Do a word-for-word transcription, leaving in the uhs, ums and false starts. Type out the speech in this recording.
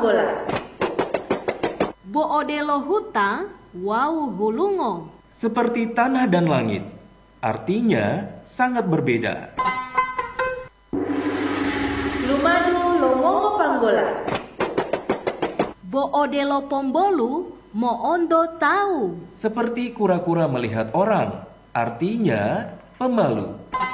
panggola. Boodelo huta wau hulungo. Seperti tanah dan langit. Artinya sangat berbeda. Lumadu lomongo panggola. Boodelo pombolu mo ondo tahu. Seperti kura-kura melihat orang. Artinya pemalu.